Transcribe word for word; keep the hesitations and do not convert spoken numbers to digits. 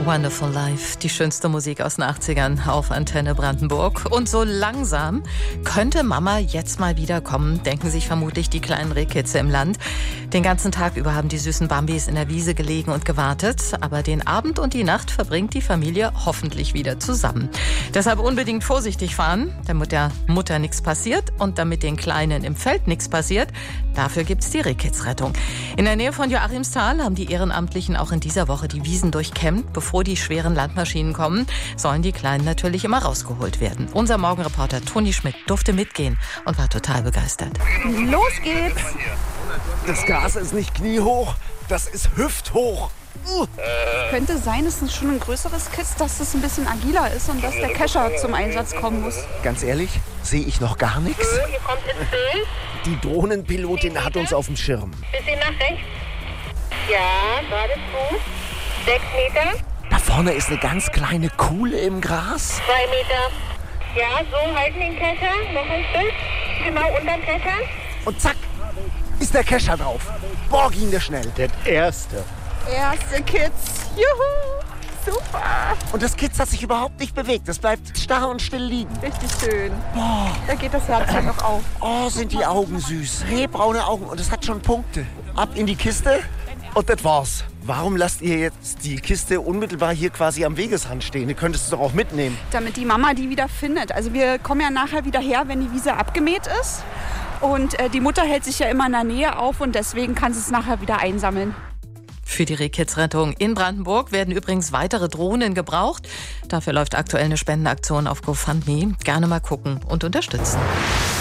Wonderful Life, die schönste Musik aus den achtzigern auf Antenne Brandenburg. Und so langsam könnte Mama jetzt mal wieder kommen, denken sich vermutlich die kleinen Rehkitze im Land. Den ganzen Tag über haben die süßen Bambis in der Wiese gelegen und gewartet. Aber den Abend und die Nacht verbringt die Familie hoffentlich wieder zusammen. Deshalb unbedingt vorsichtig fahren, damit der Mutter nichts passiert und damit den Kleinen im Feld nichts passiert. Dafür gibt's die Rehkitzrettung. In der Nähe von Joachimsthal haben die Ehrenamtlichen auch in dieser Woche die Wiesen durchkämmt. Bevor die schweren Landmaschinen kommen, sollen die Kleinen natürlich immer rausgeholt werden. Unser Morgenreporter Toni Schmidt durfte mitgehen und war total begeistert. Los geht's! Das Gas ist nicht kniehoch, das ist hüfthoch. Uh. Könnte sein, es ist schon ein größeres Kitz, dass es ein bisschen agiler ist und dass der Kescher zum Einsatz kommen muss. Ganz ehrlich, sehe ich noch gar nichts. Ihr kommt ins Bild. Die Drohnenpilotin hat uns auf dem Schirm. Bisschen nach rechts. Ja, gerade zu. Sechs Meter. Da vorne ist eine ganz kleine Kuhle im Gras. Zwei Meter. Ja, so halten den Kescher. Noch ein Stück. Genau unterm Kescher. Und zack, ist der Kescher drauf. Borg ihn der schnell. Der erste. Erste Kitz. Juhu! Super! Und das Kitz hat sich überhaupt nicht bewegt. Das bleibt starr und still liegen. Richtig schön. Boah. Da geht das Herz ja noch auf. Oh, sind die Augen süß. Rehbraune Augen und es hat schon Punkte. Ab in die Kiste und das war's. Warum lasst ihr jetzt die Kiste unmittelbar hier quasi am Wegesrand stehen? Ihr könntest es doch auch mitnehmen. Damit die Mama die wieder findet. Also wir kommen ja nachher wieder her, wenn die Wiese abgemäht ist. Und äh, die Mutter hält sich ja immer in der Nähe auf und deswegen kann sie es nachher wieder einsammeln. Für die Rehkitzrettung in Brandenburg werden übrigens weitere Drohnen gebraucht. Dafür läuft aktuell eine Spendenaktion auf GoFundMe. Gerne mal gucken und unterstützen.